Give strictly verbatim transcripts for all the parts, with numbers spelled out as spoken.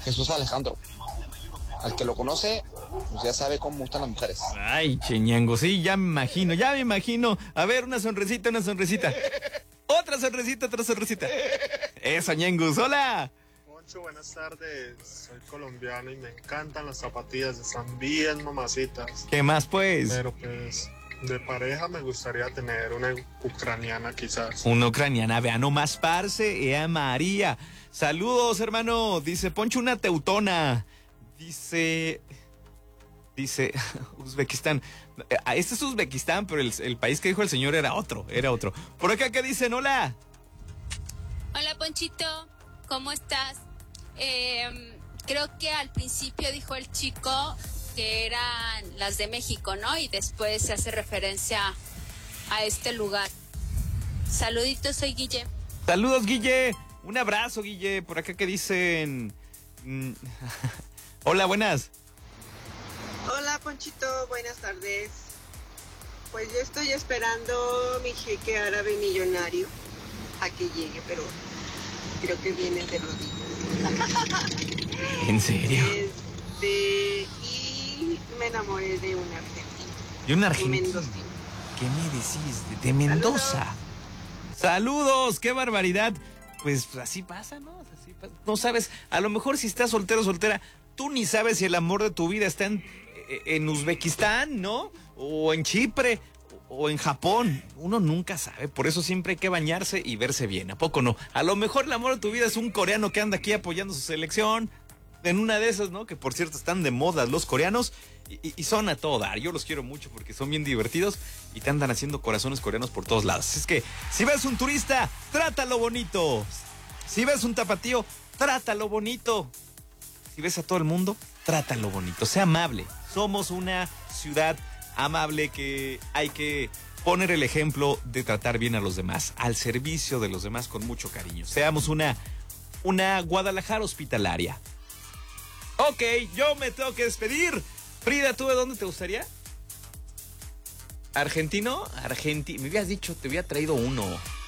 Jesús Alejandro. Al que lo conoce, pues ya sabe cómo gustan las mujeres. Ay, Cheñango, sí, ya me imagino, ya me imagino. A ver, una sonrisita, una sonrisita. Otra sonrisita, otra sonrisita. Eso, Ñengus, hola. Poncho, buenas tardes. Soy colombiano y me encantan las zapatillas, están bien mamacitas. ¿Qué más, pues? Pero pues, de pareja me gustaría tener una ucraniana quizás. Una ucraniana, vea nomás, parce, ea María. Saludos, hermano. Dice, Poncho, una teutona. Dice, dice, Uzbekistán. Este es Uzbekistán, pero el, el país que dijo el señor era otro, era otro. Por acá, ¿qué dicen? Hola. Hola, Ponchito, ¿cómo estás? Eh, creo que al principio dijo el chico que eran las de México, ¿no? Y después se hace referencia a este lugar. Saluditos, soy Guille. Saludos, Guille. Un abrazo, Guille. Por acá, ¿qué dicen? Hola, buenas. Hola, Ponchito, buenas tardes. Pues yo estoy esperando mi jeque árabe millonario a que llegue, pero creo que viene de rodillas. ¿En serio? Este, y me enamoré de un argentino. ¿De un argentino? Un mendocino. ¿Qué me decís? De, de Mendoza. Saludos. Saludos, qué barbaridad. Pues así pasa, ¿no? Así pasa. No sabes, a lo mejor si estás soltero o soltera, tú ni sabes si el amor de tu vida está en, en Uzbekistán, ¿no? O en Chipre, o en Japón. Uno nunca sabe, por eso siempre hay que bañarse y verse bien, ¿a poco no? A lo mejor el amor de tu vida es un coreano que anda aquí apoyando su selección, en una de esas, ¿no? Que por cierto están de moda los coreanos y, y son a todo dar. Yo los quiero mucho porque son bien divertidos y te andan haciendo corazones coreanos por todos lados. Es que si ves un turista, trátalo bonito. Si ves un tapatío, trátalo bonito. Si ves a todo el mundo, trátalo bonito. Sea amable. Somos una ciudad amable que hay que poner el ejemplo de tratar bien a los demás, al servicio de los demás con mucho cariño. Seamos una, una Guadalajara hospitalaria. Ok, yo me tengo que despedir. Frida, ¿tú de dónde te gustaría? ¿Argentino? Argentino. Me habías dicho, te había traído uno.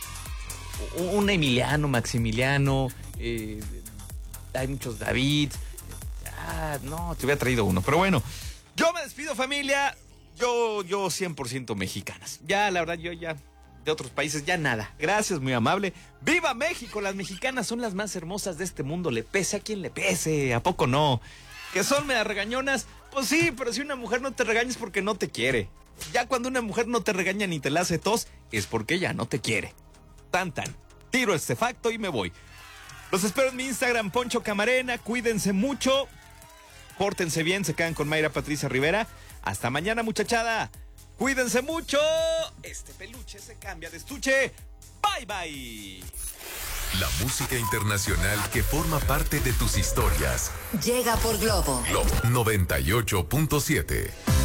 Un Emiliano, Maximiliano. Eh, hay muchos David. Ah, no, te había traído uno. Pero bueno, yo me despido, familia. Yo, yo cien por ciento mexicanas. Ya, la verdad, yo ya... de otros países, ya nada. Gracias, muy amable. ¡Viva México! Las mexicanas son las más hermosas de este mundo. Le pese a quien le pese. ¿A poco no? ¿Que son medio regañonas? Pues sí, pero si una mujer no te regaña es porque no te quiere. Ya cuando una mujer no te regaña ni te la hace tos, es porque ella no te quiere. Tan, tan. Tiro este facto y me voy. Los espero en mi Instagram, Poncho Camarena. Cuídense mucho. Pórtense bien, se quedan con Mayra Patricia Rivera. Hasta mañana, muchachada. Cuídense mucho. Este peluche se cambia de estuche. Bye, bye. La música internacional que forma parte de tus historias. Llega por Globo. Globo noventa y ocho punto siete.